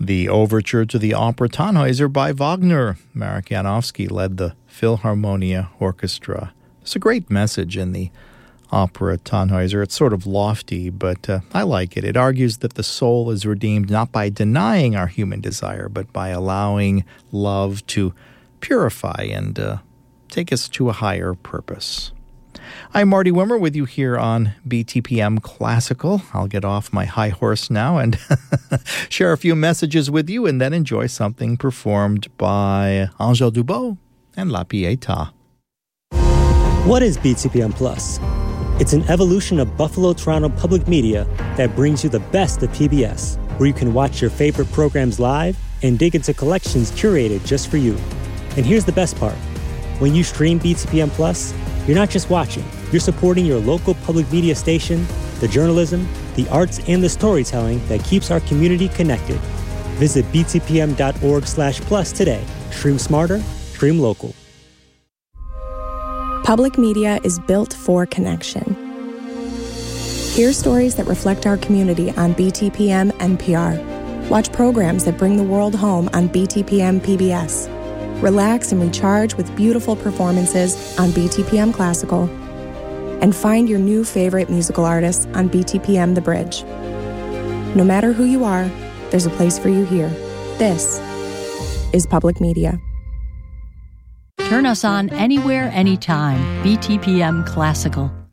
The overture to the opera Tannhäuser by Wagner. Marek Janowski led the Philharmonia Orchestra. There's a great message in the opera Tannhäuser. It's sort of lofty, but I like it. It argues that the soul is redeemed not by denying our human desire, but by allowing love to purify and take us to a higher purpose. I'm Marty Wimmer with you here on BTPM Classical. I'll get off my high horse now and share a few messages with you and then enjoy something performed by Angèle Dubot and La Pietà. What is BTPM Plus? It's an evolution of Buffalo Toronto Public Media that brings you the best of PBS, where you can watch your favorite programs live and dig into collections curated just for you. And here's the best part. When you stream BTPM Plus, you're not just watching, you're supporting your local public media station, the journalism, the arts, and the storytelling that keeps our community connected. Visit btpm.org/plus today. Stream smarter, stream local. Public media is built for connection. Hear stories that reflect our community on BTPM NPR. Watch programs that bring the world home on BTPM PBS. Relax and recharge with beautiful performances on BTPM Classical. And find your new favorite musical artists on BTPM The Bridge. No matter who you are, there's a place for you here. This is public media. Turn us on anywhere, anytime. BTPM Classical.